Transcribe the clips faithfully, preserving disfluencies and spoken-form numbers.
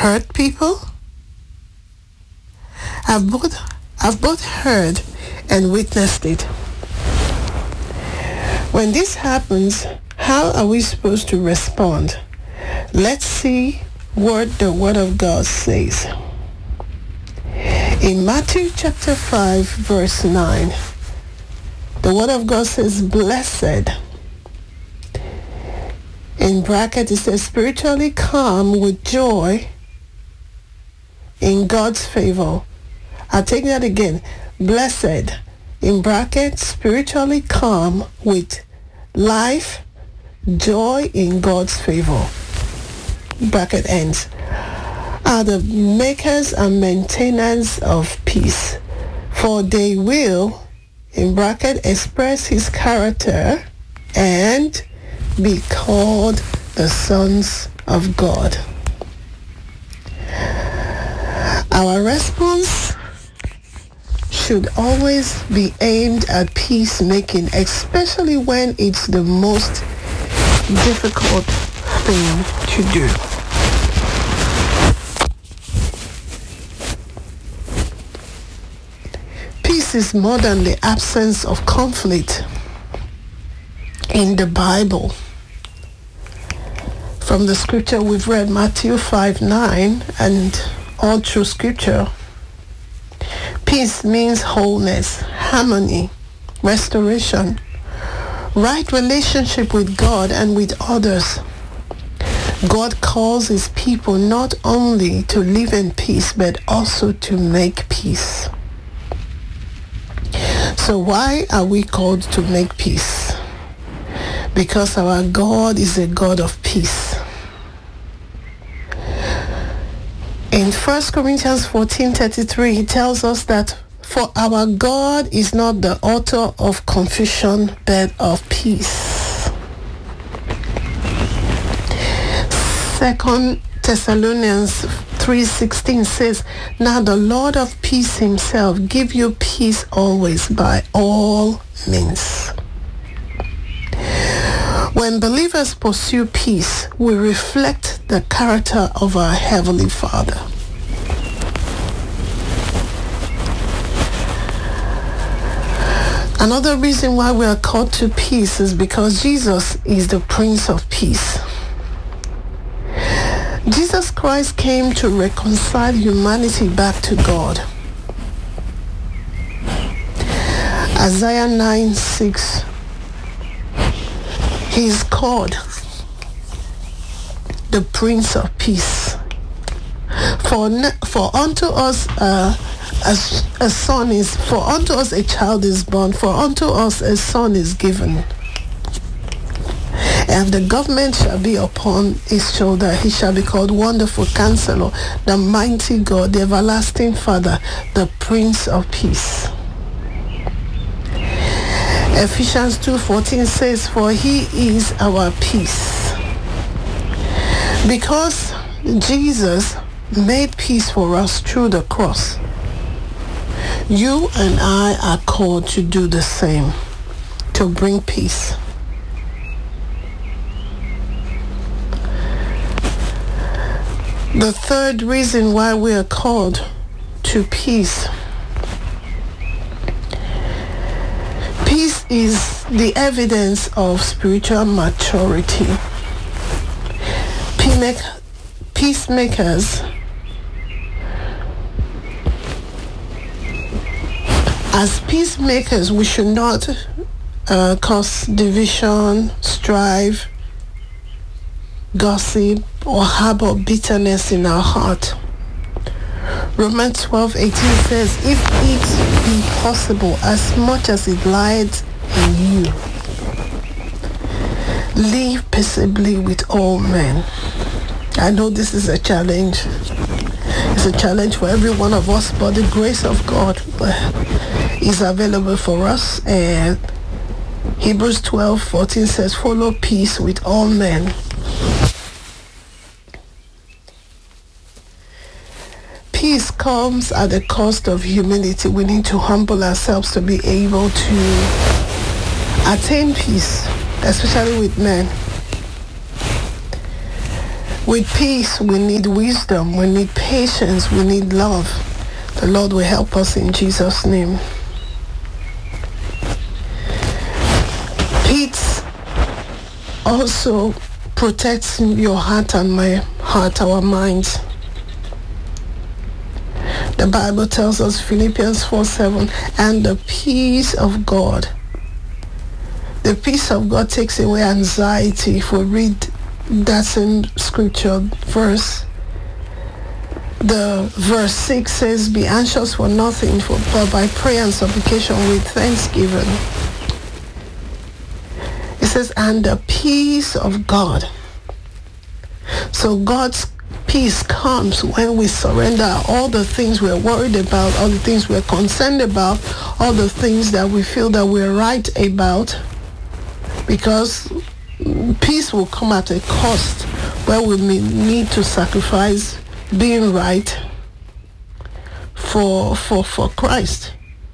hurt people? I've both, I've both heard and witnessed it. When this happens, how are we supposed to respond? Let's see what the Word of God says. In Matthew chapter five, verse nine, the Word of God says, blessed. In bracket, it says, spiritually calm with joy in God's favor. I'll take that again. Blessed, in bracket, spiritually calm with life, joy in God's favor. Bracket ends. Are the makers and maintainers of peace, for they will, in bracket, express his character and be called the sons of God. Our response should always be aimed at peacemaking, especially when it's the most difficult thing to do. Peace is more than the absence of conflict in the Bible. From the scripture we've read, Matthew five nine, and all through scripture, peace means wholeness, harmony, restoration, right relationship with God and with others. God calls his people not only to live in peace, but also to make peace. So why are we called to make peace? Because our God is a God of peace. In First Corinthians fourteen thirty-three, he tells us that for our God is not the author of confusion, but of peace. Second Thessalonians three sixteen says, now the Lord of peace himself give you peace always by all means. When believers pursue peace, we reflect the character of our Heavenly Father. Another reason why we are called to peace is because Jesus is the Prince of Peace. Jesus Christ came to reconcile humanity back to God. Isaiah nine six, he is called the Prince of Peace. For, for unto us uh, a, a son is, for unto us a child is born, for unto us a son is given. And the government shall be upon his shoulder. He shall be called Wonderful Counselor, the Mighty God, the Everlasting Father, the Prince of Peace. Ephesians two fourteen says, for he is our peace. Because Jesus made peace for us through the cross, you and I are called to do the same, to bring peace. The third reason why we are called to peace. Peace is the evidence of spiritual maturity. Peacemakers, as peacemakers, we should not uh, cause division, strife, gossip, or harbor bitterness in our heart. Romans twelve eighteen says, if it be possible, as much as it lies in you, live peaceably with all men. I know this is a challenge. It's a challenge for every one of us, but the grace of God is available for us. And Hebrews twelve fourteen says, follow peace with all men. Peace comes at the cost of humility. We need to humble ourselves to be able to attain peace, especially with men. With peace, we need wisdom, we need patience, we need love. The Lord will help us in Jesus' name. Peace also protects your heart and my heart, our minds. The Bible tells us, Philippians four seven, and the peace of God. The peace of God takes away anxiety. If we read that same scripture verse, the verse six says, be anxious for nothing, for, but by prayer and supplication with thanksgiving. It says, and the peace of God. So God's peace comes when we surrender all the things we're worried about, all the things we're concerned about, all the things that we feel that we're right about, because peace will come at a cost where we may need to sacrifice being right for for for Christ.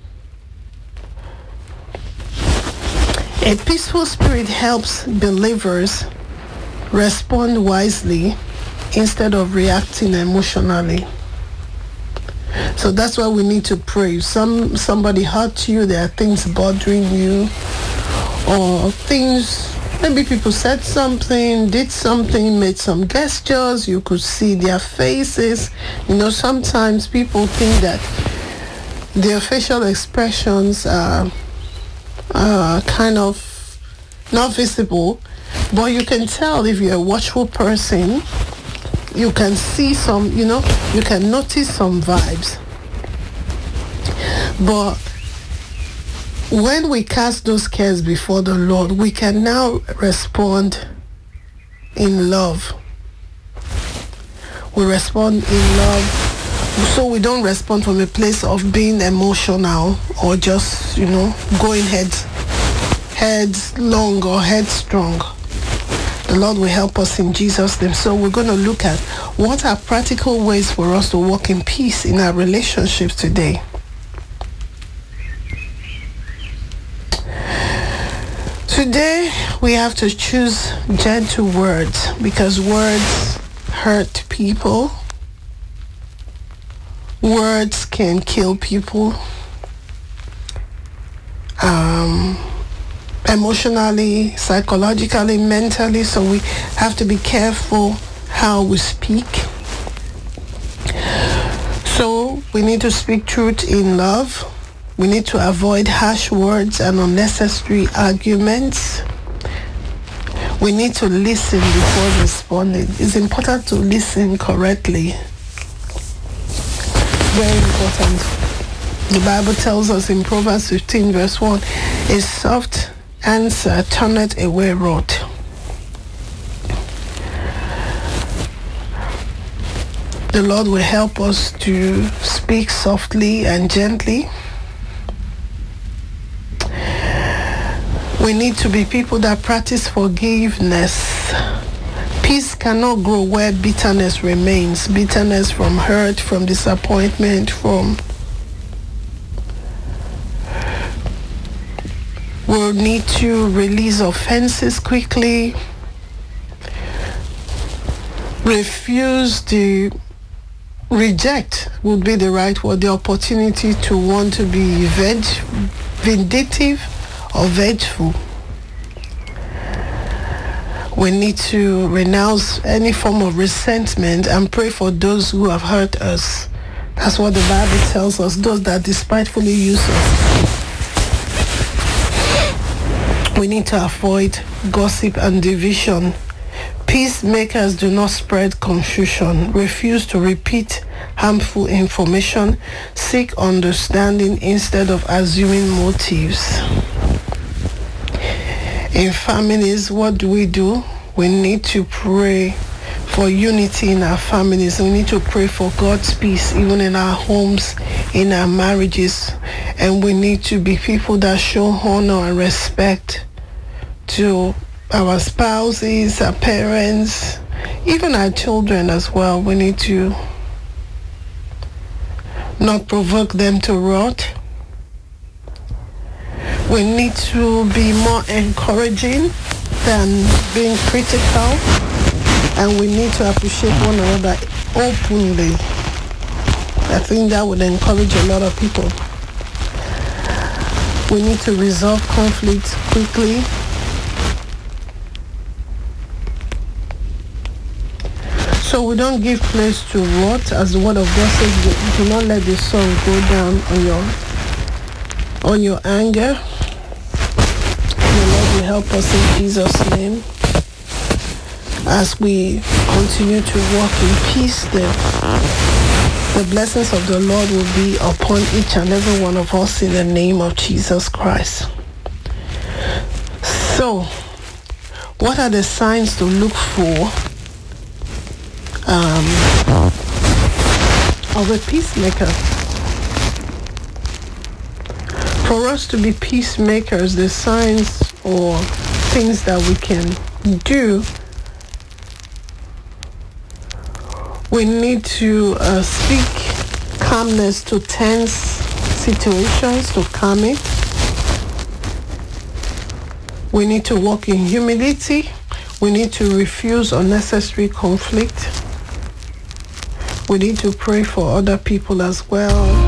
A peaceful spirit helps believers respond wisely instead of reacting emotionally. So that's why we need to pray. Some somebody hurt you, there are things bothering you, or things, maybe people said something, did something, made some gestures, you could see their faces. You know, sometimes people think that their facial expressions are, are kind of not visible, but you can tell if you're a watchful person. You can see some, you know, you can notice some vibes. But when we cast those cares before the Lord, we can now respond in love. We respond in love, so we don't respond from a place of being emotional or just, you know, going head, headlong or headstrong. The Lord will help us in Jesus' name. So we're going to look at what are practical ways for us to walk in peace in our relationships today. Today, we have to choose gentle words because words hurt people. Words can kill people. Um... emotionally, psychologically, mentally, so we have to be careful how we speak. So we need to speak truth in love. We need to avoid harsh words and unnecessary arguments. We need to listen before responding. It's important to listen correctly. Very important. The Bible tells us in Proverbs fifteen verse one, a soft answer turneth away wrath. The Lord will help us to speak softly and gently. We need to be people that practice forgiveness. Peace cannot grow where bitterness remains. Bitterness from hurt, from disappointment, from... We'll need to release offenses quickly. Refuse the... Reject would be the right word. The opportunity to want to be veg, vindictive or vengeful. We need to renounce any form of resentment and pray for those who have hurt us. That's what the Bible tells us, those that despitefully use us. We need to avoid gossip and division. Peacemakers do not spread confusion. Refuse to repeat harmful information. Seek understanding instead of assuming motives. In families, what do we do? We need to pray for unity in our families. We need to pray for God's peace even in our homes, in our marriages. And we need to be people that show honor and respect to our spouses, our parents, even our children as well. We need to not provoke them to wrath. We need to be more encouraging than being critical. and we need to appreciate one another openly. I think that would encourage a lot of people. We need to resolve conflict quickly. So we don't give place to wrath, as the word of God says, do not let the sun go down on your on your anger. The Lord will help us in Jesus' name. As we continue to walk in peace, the, the blessings of the Lord will be upon each and every one of us in the name of Jesus Christ. So, what are the signs to look for um, of a peacemaker? For us to be peacemakers, the signs or things that we can do, we need to uh, speak calmness to tense situations, to calm it. We need to walk in humility. We need to refuse unnecessary conflict. We need to pray for other people as well.